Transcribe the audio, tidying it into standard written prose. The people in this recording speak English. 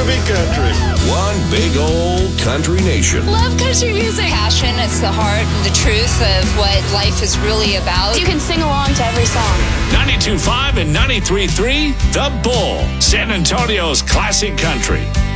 to be country. One big old country nation. Love country music. Passion, it's the heart and the truth of what life is really about. You can sing along to every song. 92.5 and 93.3, The Bull, San Antonio's classic country.